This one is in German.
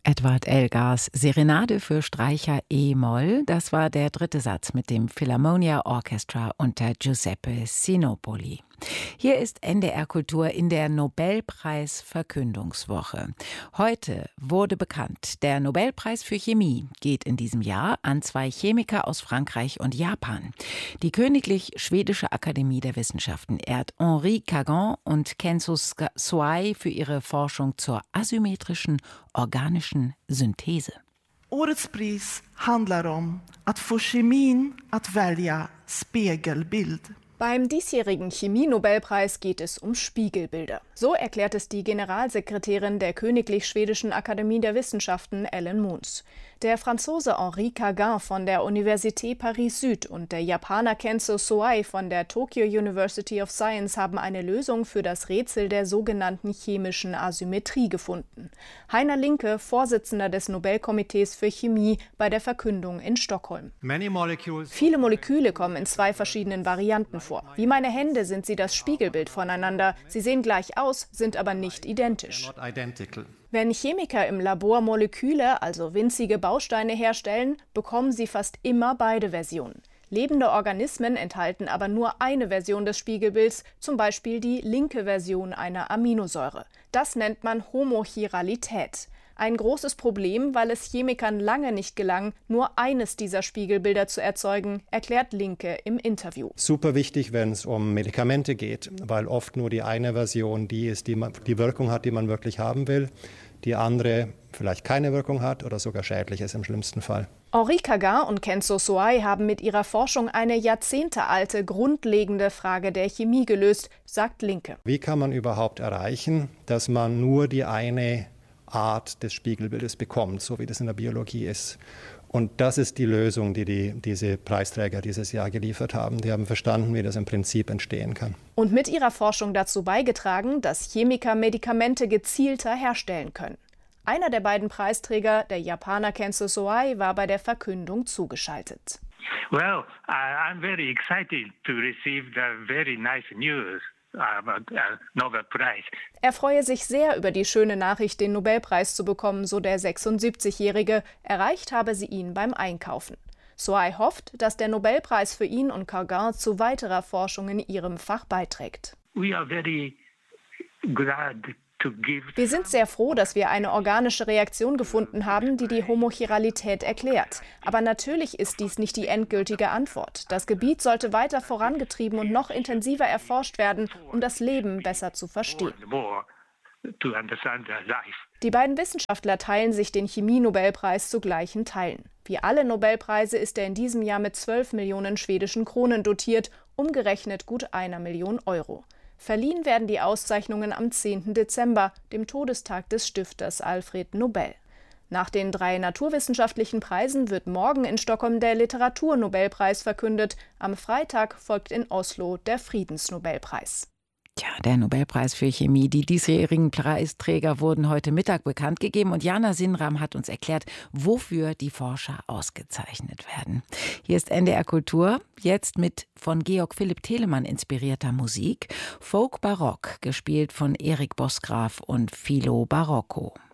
Edward Elgars Serenade für Streicher E-Moll, das war der dritte Satz mit dem Philharmonia Orchestra unter Giuseppe Sinopoli. Hier ist NDR Kultur in der Nobelpreis-Verkündungswoche. Heute wurde bekannt, der Nobelpreis für Chemie geht in diesem Jahr an zwei Chemiker aus Frankreich und Japan. Die Königlich Schwedische Akademie der Wissenschaften ehrt Henri Cagin und Kenzo Soai für ihre Forschung zur asymmetrischen organischen Synthese. Årets pris handlar om att få kemin att välja spegelbild. Beim diesjährigen Chemie-Nobelpreis geht es um Spiegelbilder. So erklärt es die Generalsekretärin der Königlich Schwedischen Akademie der Wissenschaften, Ellen Moons. Der Franzose Henri Cagin von der Université Paris-Süd und der Japaner Kenzo Soai von der Tokyo University of Science haben eine Lösung für das Rätsel der sogenannten chemischen Asymmetrie gefunden. Heiner Linke, Vorsitzender des Nobelkomitees für Chemie, bei der Verkündung in Stockholm. Viele Moleküle kommen in zwei verschiedenen Varianten vor. Wie meine Hände sind sie das Spiegelbild voneinander. Sie sehen gleich aus, sind aber nicht identisch. Wenn Chemiker im Labor Moleküle, also winzige Bausteine herstellen, bekommen sie fast immer beide Versionen. Lebende Organismen enthalten aber nur eine Version des Spiegelbilds, zum Beispiel die linke Version einer Aminosäure. Das nennt man Homochiralität. Ein großes Problem, weil es Chemikern lange nicht gelang, nur eines dieser Spiegelbilder zu erzeugen, erklärt Linke im Interview. Super wichtig, wenn es um Medikamente geht, weil oft nur die eine Version die ist, die Wirkung hat, die man wirklich haben will. Die andere vielleicht keine Wirkung hat oder sogar schädlich ist im schlimmsten Fall. Henri Cagin und Kenzo Soai haben mit ihrer Forschung eine jahrzehntealte, grundlegende Frage der Chemie gelöst, sagt Linke. Wie kann man überhaupt erreichen, dass man nur die eine Art des Spiegelbildes bekommt, so wie das in der Biologie ist? Und das ist die Lösung, die diese Preisträger dieses Jahr geliefert haben. Die haben verstanden, wie das im Prinzip entstehen kann. Und mit ihrer Forschung dazu beigetragen, dass Chemiker Medikamente gezielter herstellen können. Einer der beiden Preisträger, der Japaner Kenzo Soai, war bei der Verkündung zugeschaltet. Well, I'm very excited to receive the very nice news. Nobelpreis. Er freue sich sehr über die schöne Nachricht, den Nobelpreis zu bekommen, so der 76-Jährige. Erreicht habe sie ihn beim Einkaufen. Soai hofft, dass der Nobelpreis für ihn und Cagin zu weiterer Forschung in ihrem Fach beiträgt. We are very glad. Wir sind sehr froh, dass wir eine organische Reaktion gefunden haben, die die Homochiralität erklärt. Aber natürlich ist dies nicht die endgültige Antwort. Das Gebiet sollte weiter vorangetrieben und noch intensiver erforscht werden, um das Leben besser zu verstehen. Die beiden Wissenschaftler teilen sich den Chemie-Nobelpreis zu gleichen Teilen. Wie alle Nobelpreise ist er in diesem Jahr mit 12 Millionen schwedischen Kronen dotiert, umgerechnet gut 1 Million Euro. Verliehen werden die Auszeichnungen am 10. Dezember, dem Todestag des Stifters Alfred Nobel. Nach den 3 naturwissenschaftlichen Preisen wird morgen in Stockholm der Literaturnobelpreis verkündet. Am Freitag folgt in Oslo der Friedensnobelpreis. Tja, der Nobelpreis für Chemie. Die diesjährigen Preisträger wurden heute Mittag bekannt gegeben und Jana Sinram hat uns erklärt, wofür die Forscher ausgezeichnet werden. Hier ist NDR Kultur, jetzt mit von Georg Philipp Telemann inspirierter Musik. Folk Barock, gespielt von Erik Bosgraf und Philo Barocco.